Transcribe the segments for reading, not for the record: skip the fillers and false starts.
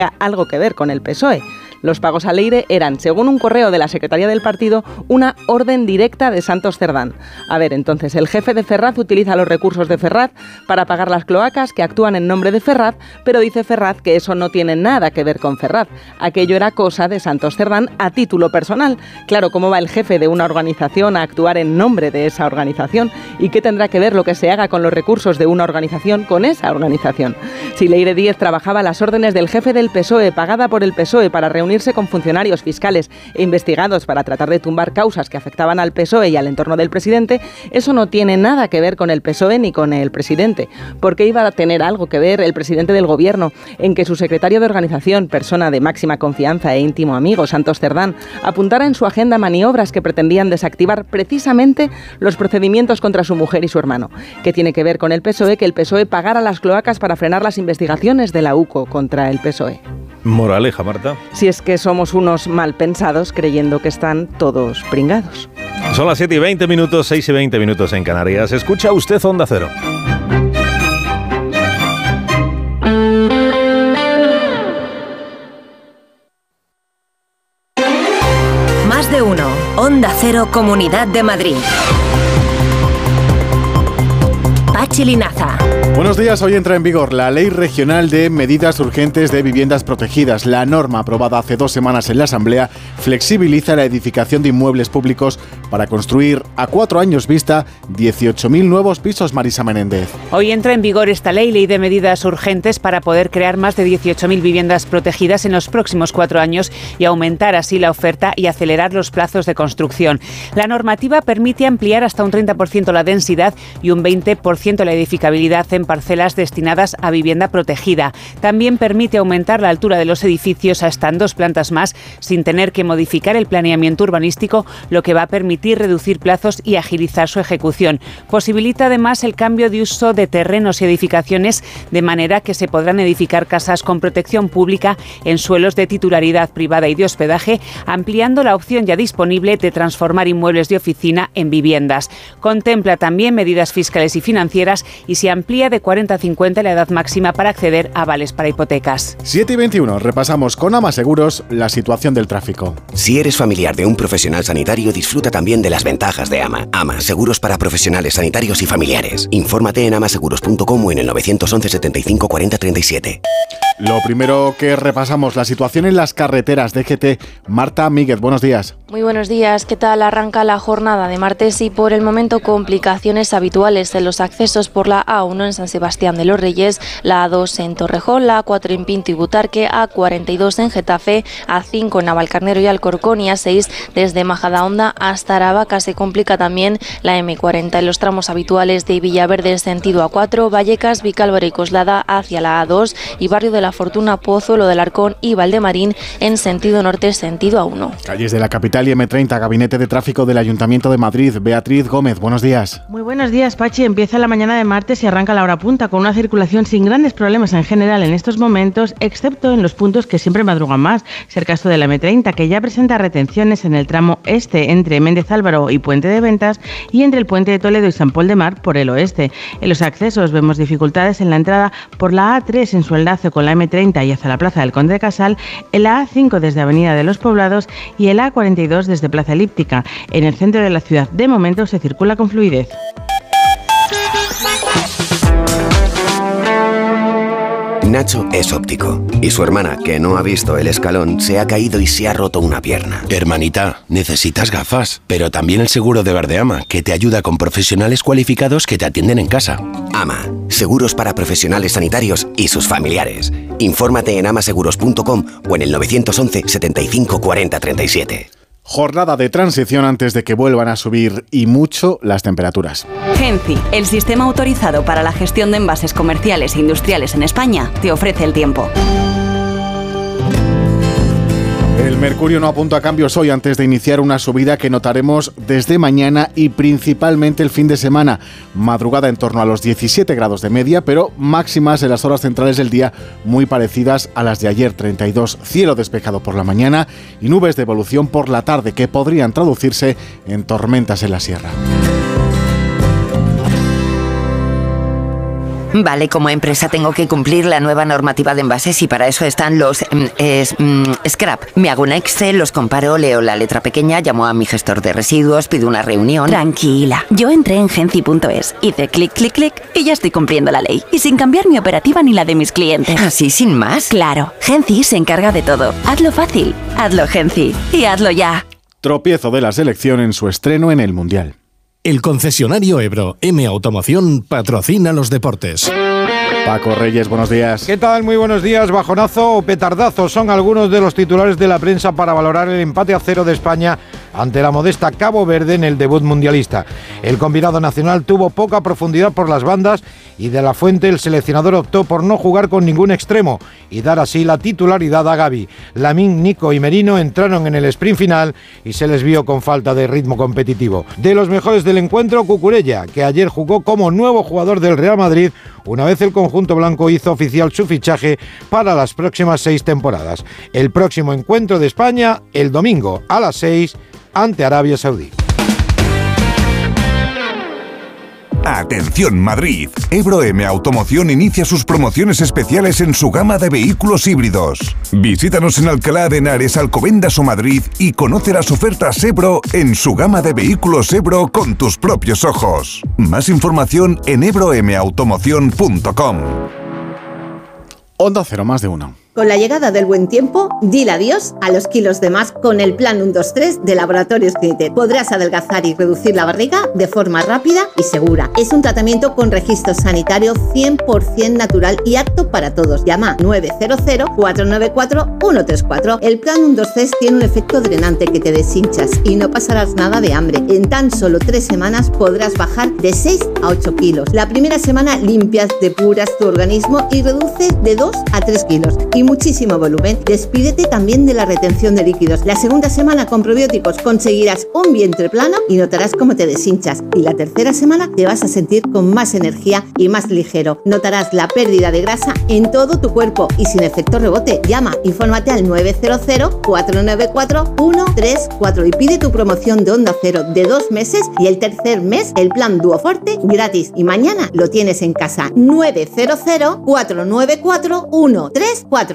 algo que ver con el PSOE. Los pagos a Leire eran, según un correo de la Secretaría del partido, una orden directa de Santos Cerdán. A ver, entonces, el jefe de Ferraz utiliza los recursos de Ferraz para pagar las cloacas que actúan en nombre de Ferraz, pero dice Ferraz que eso no tiene nada que ver con Ferraz. Aquello era cosa de Santos Cerdán a título personal. Claro, ¿cómo va el jefe de una organización a actuar en nombre de esa organización? ¿Y qué tendrá que ver lo que se haga con los recursos de una organización con esa organización? Si Leire Díez trabajaba a las órdenes del jefe del PSOE, pagada por el PSOE para reunirse con funcionarios fiscales e investigados para tratar de tumbar causas que afectaban al PSOE y al entorno del presidente, eso no tiene nada que ver con el PSOE ni con el presidente. ¿Por qué iba a tener algo que ver el presidente del gobierno en que su secretario de organización, persona de máxima confianza e íntimo amigo, Santos Cerdán, apuntara en su agenda maniobras que pretendían desactivar precisamente los procedimientos contra su mujer y su hermano? ¿Qué tiene que ver con el PSOE que el PSOE pagara las cloacas para frenar las investigaciones de la UCO contra el PSOE? Moraleja, Marta. Si es que somos unos mal pensados creyendo que están todos pringados. Son las 7:20 minutos, 6:20 minutos en Canarias. Escucha usted Onda Cero. Más de uno. Onda Cero, Comunidad de Madrid. Pachi Linaza. Buenos días, hoy entra en vigor la Ley Regional de Medidas Urgentes de Viviendas Protegidas. La norma aprobada hace 2 semanas en la Asamblea flexibiliza la edificación de inmuebles públicos para construir a 4 años vista 18.000 nuevos pisos. Marisa Menéndez. Hoy entra en vigor esta ley de medidas urgentes para poder crear más de 18.000 viviendas protegidas en los próximos 4 años y aumentar así la oferta y acelerar los plazos de construcción. La normativa permite ampliar hasta un 30% la densidad y un 20% la edificabilidad en parcelas destinadas a vivienda protegida. También permite aumentar la altura de los edificios hasta en 2 plantas más sin tener que modificar el planeamiento urbanístico, lo que va a permitir reducir plazos y agilizar su ejecución. Posibilita además el cambio de uso de terrenos y edificaciones de manera que se podrán edificar casas con protección pública en suelos de titularidad privada y de hospedaje, ampliando la opción ya disponible de transformar inmuebles de oficina en viviendas. Contempla también medidas fiscales y financieras y se amplía de 40 a 50 la edad máxima para acceder a vales para hipotecas. 7:21, repasamos con AMA Seguros la situación del tráfico. Si eres familiar de un profesional sanitario, disfruta también de las ventajas de AMA. AMA, seguros para profesionales sanitarios y familiares. Infórmate en amaseguros.com o en el 911 75 40 37. Lo primero que repasamos, la situación en las carreteras de DGT. Marta Míguez, buenos días. Muy buenos días. ¿Qué tal arranca la jornada de martes? Y por el momento complicaciones habituales en los accesos por la A1 en San Sebastián de los Reyes, la A2 en Torrejón, la A4 en Pinto y Butarque, A42 en Getafe, A5 en Navalcarnero y Alcorcón y A6 desde Majadahonda hasta Aravaca. Se complica también la M40 en los tramos habituales de Villaverde en sentido A4, Vallecas, Vicálvaro y Coslada hacia la A2 y Barrio de la Fortuna, Pozuelo del Arcón y Valdemarín en sentido norte, sentido A1. Calles de la capital y M30, Gabinete de Tráfico del Ayuntamiento de Madrid. Beatriz Gómez, buenos días. Muy buenos días, Pachi. Empieza la mañana de martes y arranca la hora punta con una circulación sin grandes problemas en general en estos momentos, excepto en los puntos que siempre madrugan más. Es el caso de la M30, que ya presenta retenciones en el tramo este entre Méndez Álvaro y Puente de Ventas y entre el Puente de Toledo y San Pol de Mar por el oeste. En los accesos vemos dificultades en la entrada por la A3 en su enlace con la M30 y hacia la Plaza del Conde de Casal, en la A5 desde Avenida de los Poblados y el A42 desde Plaza Elíptica. En el centro de la ciudad de momento se circula con fluidez. Nacho es óptico y su hermana, que no ha visto el escalón, se ha caído y se ha roto una pierna. Hermanita, necesitas gafas, pero también el seguro de Verdeama, que te ayuda con profesionales cualificados que te atienden en casa. AMA, seguros para profesionales sanitarios y sus familiares. Infórmate en amaseguros.com o en el 911 75 40 37. Jornada de transición antes de que vuelvan a subir y mucho las temperaturas. Genci, el sistema autorizado para la gestión de envases comerciales e industriales en España, te ofrece el tiempo. El mercurio no apunta a cambios hoy antes de iniciar una subida que notaremos desde mañana y principalmente el fin de semana. Madrugada en torno a los 17 grados de media, pero máximas en las horas centrales del día muy parecidas a las de ayer, 32. Cielo despejado por la mañana y nubes de evolución por la tarde que podrían traducirse en tormentas en la sierra. Vale, como empresa tengo que cumplir la nueva normativa de envases y para eso están los scrap. Me hago un Excel, los comparo, leo la letra pequeña, llamo a mi gestor de residuos, pido una reunión. Tranquila, yo entré en Genci.es, hice clic, clic, clic y ya estoy cumpliendo la ley. Y sin cambiar mi operativa ni la de mis clientes. ¿Así sin más? Claro, Genci se encarga de todo. Hazlo fácil, hazlo Genci y hazlo ya. Tropiezo de la selección en su estreno en el Mundial. El concesionario Ebro M Automoción patrocina los deportes. Paco Reyes, buenos días. ¿Qué tal? Muy buenos días. Bajonazo o petardazo son algunos de los titulares de la prensa para valorar el empate a 0 de España ante la modesta Cabo Verde en el debut mundialista. El combinado nacional tuvo poca profundidad por las bandas y de la Fuente el seleccionador optó por no jugar con ningún extremo y dar así la titularidad a Gavi. Lamín, Nico y Merino entraron en el sprint final y se les vio con falta de ritmo competitivo. De los mejores del encuentro, Cucurella, que ayer jugó como nuevo jugador del Real Madrid una vez el conjunto blanco hizo oficial su fichaje para las próximas 6 temporadas. El próximo encuentro de España, el domingo a las 6 ante Arabia Saudí. Atención Madrid, Ebro M Automoción inicia sus promociones especiales en su gama de vehículos híbridos. Visítanos en Alcalá de Henares, Alcobendas o Madrid y conoce las ofertas Ebro en su gama de vehículos Ebro con tus propios ojos. Más información en ebroemautomoción.com. Onda Cero, más de uno. Con la llegada del buen tiempo, dile adiós a los kilos de más con el plan 1-2-3 de Laboratorios Clinitet. Podrás adelgazar y reducir la barriga de forma rápida y segura. Es un tratamiento con registro sanitario 100% natural y apto para todos. Llama 900-494-134. El plan 1-2-3 tiene un efecto drenante que te deshinchas y no pasarás nada de hambre. En tan solo 3 semanas podrás bajar de 6 a 8 kilos. La primera semana limpias, depuras tu organismo y reduces de 2 a 3 kilos. Y muchísimo volumen. Despídete también de la retención de líquidos. La segunda semana con probióticos conseguirás un vientre plano y notarás cómo te deshinchas. Y la tercera semana te vas a sentir con más energía y más ligero. Notarás la pérdida de grasa en todo tu cuerpo y sin efecto rebote. Llama, infórmate al 900-494-134 y pide tu promoción de Onda Cero de 2 meses y el tercer mes el plan Duoforte gratis. Y mañana lo tienes en casa. 900-494-134.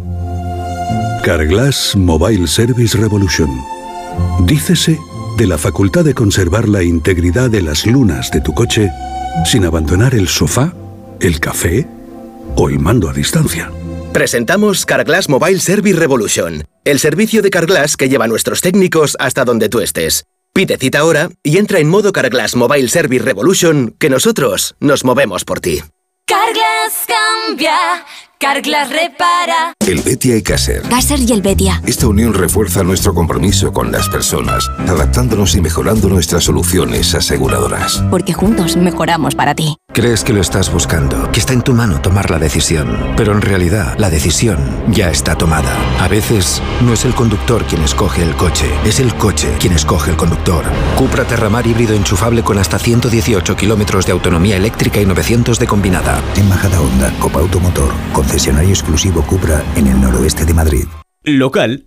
Carglass Mobile Service Revolution. Dícese de la facultad de conservar la integridad de las lunas de tu coche sin abandonar el sofá, el café o el mando a distancia. Presentamos Carglass Mobile Service Revolution, el servicio de Carglass que lleva a nuestros técnicos hasta donde tú estés. Pide cita ahora y entra en modo Carglass Mobile Service Revolution, que nosotros nos movemos por ti. Carglass cambia, Carglass repara. Helvetia y Caser. Caser y Helvetia. Esta unión refuerza nuestro compromiso con las personas, adaptándonos y mejorando nuestras soluciones aseguradoras. Porque juntos mejoramos para ti. Crees que lo estás buscando, que está en tu mano tomar la decisión, pero en realidad la decisión ya está tomada. A veces no es el conductor quien escoge el coche, es el coche quien escoge el conductor. Cupra Terramar híbrido enchufable con hasta 118 kilómetros de autonomía eléctrica y 900 de combinada. En Majada Honda, Copa Automotor, concesionario exclusivo Cupra en el noroeste de Madrid. Local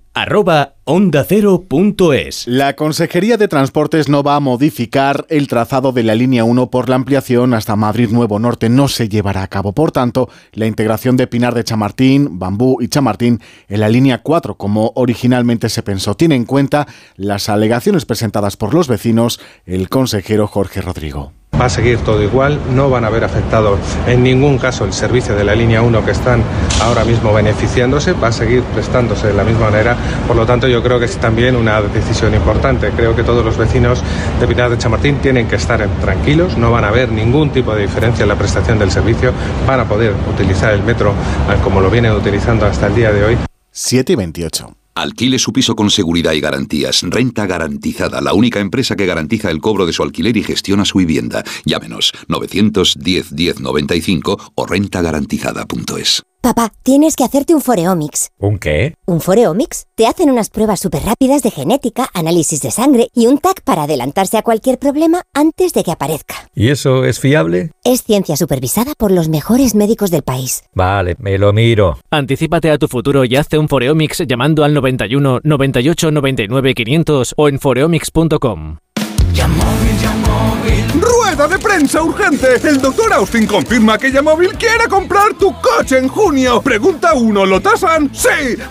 @ondacero.es. La Consejería de Transportes no va a modificar el trazado de la línea 1 por la ampliación hasta Madrid Nuevo Norte. No se llevará a cabo. Por tanto, la integración de Pinar de Chamartín, Bambú y Chamartín en la línea 4, como originalmente se pensó, tiene en cuenta las alegaciones presentadas por los vecinos, el consejero Jorge Rodrigo. Va a seguir todo igual, no van a haber afectado en ningún caso el servicio de la línea 1 que están ahora mismo beneficiándose, va a seguir prestándose de la misma manera, por lo tanto yo creo que es también una decisión importante. Creo que todos los vecinos de Pinar de Chamartín tienen que estar tranquilos, no van a haber ningún tipo de diferencia en la prestación del servicio, van a poder utilizar el metro como lo vienen utilizando hasta el día de hoy. 7:28. Alquile su piso con seguridad y garantías. Renta Garantizada, la única empresa que garantiza el cobro de su alquiler y gestiona su vivienda. Llámenos 910 10 95 o rentagarantizada.es. Papá, tienes que hacerte un Foreomics. ¿Un qué? ¿Un Foreomics? Te hacen unas pruebas súper rápidas de genética, análisis de sangre y un TAC para adelantarse a cualquier problema antes de que aparezca. ¿Y eso es fiable? Es ciencia supervisada por los mejores médicos del país. Vale, me lo miro. Anticípate a tu futuro y hazte un Foreomics llamando al 91 98 99 500 o en foreomics.com. ¡Rueda de prensa urgente! El doctor Austin confirma que Yamóvil quiere comprar tu coche en junio. Pregunta 1, ¿lo tasan? ¡Sí!